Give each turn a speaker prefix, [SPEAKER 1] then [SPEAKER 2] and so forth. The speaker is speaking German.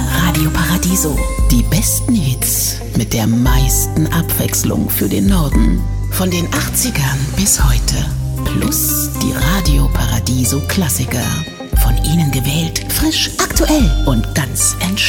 [SPEAKER 1] Radio Paradiso. Die besten Hits mit der meisten Abwechslung für den Norden. Von den 80ern bis heute. Plus die Radio Paradiso Klassiker. Von Ihnen gewählt, frisch, aktuell und ganz entspannt.